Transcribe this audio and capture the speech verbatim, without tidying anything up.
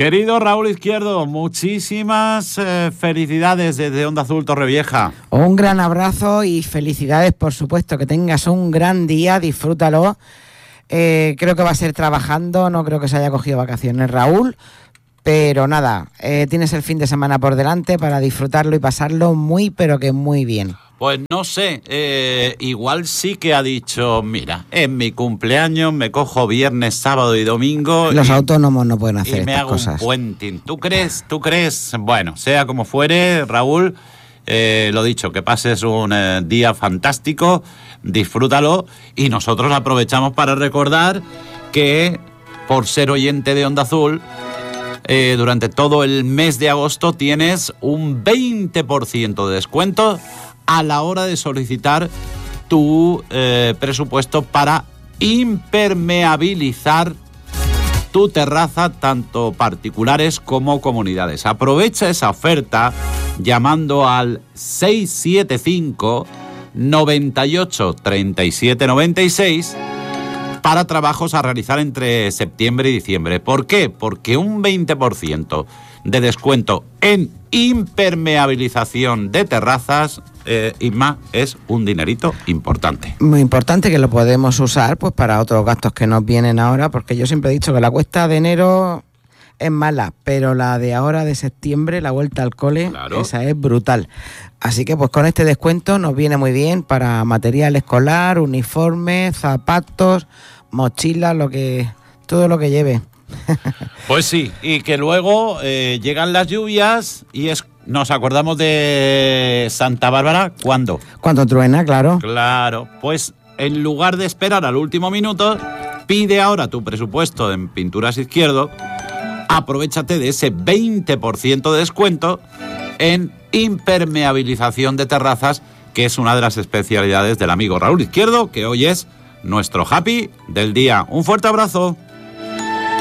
Querido Raúl Izquierdo, muchísimas eh, felicidades desde Onda Azul Torrevieja. Un gran abrazo y felicidades, por supuesto, que tengas un gran día, disfrútalo. Eh, creo que va a ser trabajando, no creo que se haya cogido vacaciones Raúl, pero nada, eh, tienes el fin de semana por delante para disfrutarlo y pasarlo muy, pero que muy bien. Pues no sé, eh, igual sí que ha dicho, mira, en mi cumpleaños me cojo viernes, sábado y domingo. Los y, autónomos no pueden hacer y me estas hago cosas. un puenting. ¿Tú crees? ¿Tú crees? Bueno, sea como fuere, Raúl, eh, lo dicho, que pases un eh, día fantástico, disfrútalo y nosotros aprovechamos para recordar que por ser oyente de Onda Azul, eh, durante todo el mes de agosto tienes un veinte por ciento de descuento a la hora de solicitar tu eh, presupuesto para impermeabilizar tu terraza, tanto particulares como comunidades. Aprovecha esa oferta llamando al seis siete cinco, noventa y ocho, treinta y siete noventa y seis para trabajos a realizar entre septiembre y diciembre. ¿Por qué? Porque un veinte por ciento de descuento en impermeabilización de terrazas, eh, Isma, es un dinerito importante. Muy importante, que lo podemos usar pues para otros gastos que nos vienen ahora, porque yo siempre he dicho que la cuesta de enero es mala, pero la de ahora de septiembre, la vuelta al cole, claro, esa es brutal. Así que pues con este descuento nos viene muy bien para material escolar, uniformes, zapatos, mochilas, lo que, todo lo que lleve. Pues sí, y que luego eh, llegan las lluvias y es, nos acordamos de Santa Bárbara, ¿cuándo? Cuando truena, claro. Claro, pues en lugar de esperar al último minuto, pide ahora tu presupuesto en Pinturas Izquierdo, aprovéchate de ese veinte por ciento de descuento en impermeabilización de terrazas, que es una de las especialidades del amigo Raúl Izquierdo, que hoy es nuestro happy del día. Un fuerte abrazo.